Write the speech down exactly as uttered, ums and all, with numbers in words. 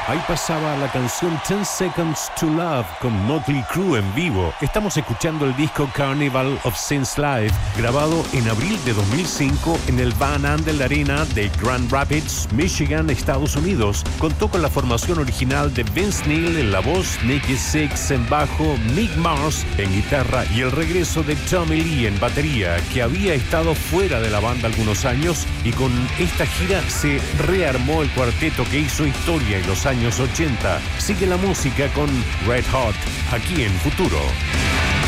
Ahí pasaba la canción Ten Seconds to Love con Motley Crue en vivo. Estamos escuchando el disco Carnival of Sins Live, grabado en abril de dos mil cinco en el Van Andel Arena de Grand Rapids, Michigan, Estados Unidos. Contó con la formación original de Vince Neil en la voz, Nicky Sixx en bajo, Mick Mars en guitarra y el regreso de Tommy Lee en batería, que había estado fuera de la banda algunos años, y con esta gira se rearmó el cuarteto que hizo historia en los años ochenta. Sigue la música con Red Hot, aquí en Futuro.